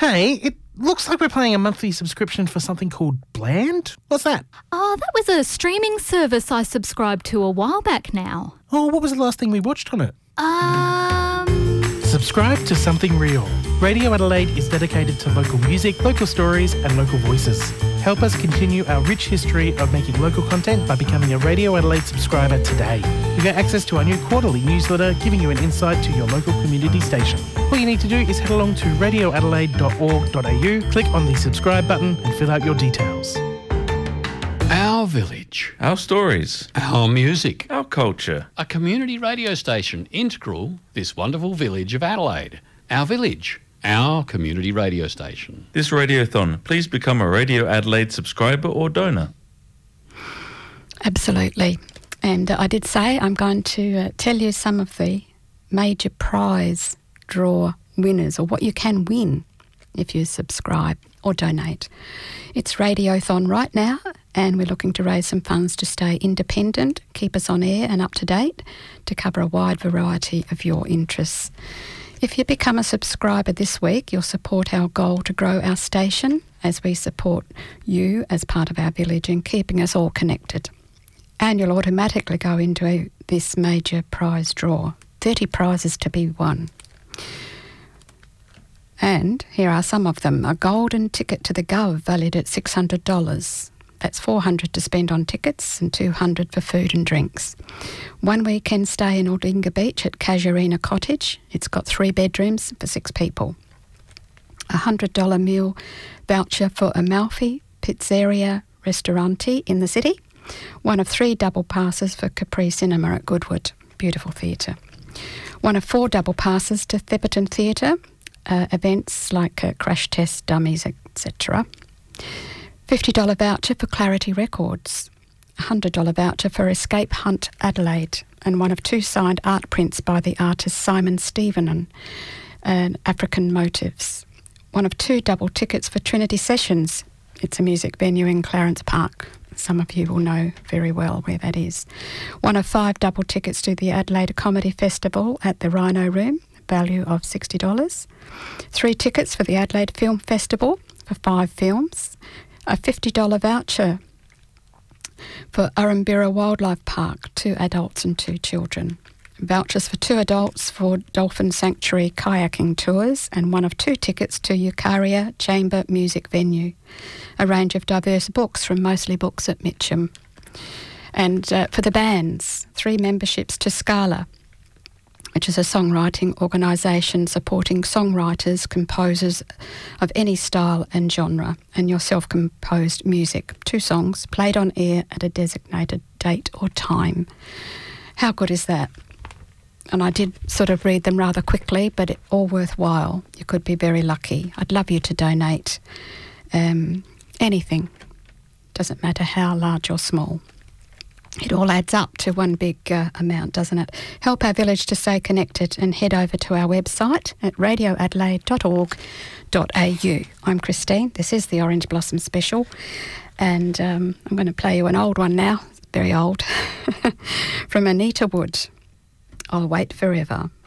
Hey, it looks like we're paying a monthly subscription for something called Bland. What's that? Oh, that was a streaming service I subscribed to a while back now. Oh, what was the last thing we watched on it? Subscribe to Something Real. Radio Adelaide is dedicated to local music, local stories and local voices. Help us continue our rich history of making local content by becoming a Radio Adelaide subscriber today. You get access to our new quarterly newsletter giving you an insight to your local community station. All you need to do is head along to radioadelaide.org.au, click on the subscribe button and fill out your details. Our village. Our stories. Our music. Our culture. A community radio station integral this wonderful village of Adelaide. Our village. Our community radio station. This radiothon, please become a Radio Adelaide subscriber or donor. Absolutely. And I did say I'm going to tell you some of the major prize draw winners, or what you can win if you subscribe or donate. It's Radiothon right now, and we're looking to raise some funds to stay independent, keep us on air and up to date, to cover a wide variety of your interests. If you become a subscriber this week, you'll support our goal to grow our station as we support you as part of our village and keeping us all connected. And you'll automatically go into this major prize draw. 30 prizes to be won. And here are some of them. A golden ticket to the Gov valued at $600. That's $400 to spend on tickets and $200 for food and drinks. 1 weekend stay in Aldinga Beach at Casuarina Cottage. It's got 3 bedrooms for 6 people. A $100 meal voucher for Amalfi Pizzeria Ristorante in the city. 1 of 3 double passes for Capri Cinema at Goodwood. Beautiful theatre. 1 of 4 double passes to Theberton Theatre. Events like crash test, dummies, etc. $50 voucher for Clarity Records. $100 voucher for Escape Hunt Adelaide. And 1 of 2 signed art prints by the artist Simon Stevenon and African Motives. 1 of 2 double tickets for Trinity Sessions. It's a music venue in Clarence Park. Some of you will know very well where that is. 1 of 5 double tickets to the Adelaide Comedy Festival at the Rhino Room, value of $60. 3 tickets for the Adelaide Film Festival for 5 films. A $50 voucher for Arambira Wildlife Park, 2 adults and 2 children. Vouchers for 2 adults for Dolphin Sanctuary kayaking tours, and 1 of 2 tickets to Eucharia Chamber Music Venue. A range of diverse books from Mostly Books at Mitcham. And for the bands, 3 memberships to Scala, which is a songwriting organisation supporting songwriters, composers of any style and genre, and your self-composed music. 2 songs played on air at a designated date or time. How good is that? And I did sort of read them rather quickly, but all worthwhile. You could be very lucky. I'd love you to donate anything. Doesn't matter how large or small. It all adds up to one big amount, doesn't it? Help our village to stay connected and head over to our website at radioadelaide.org.au. I'm Christine. This is the Orange Blossom Special, and I'm going to play you an old one now. Very old. From Anita Wood. I'll Wait Forever.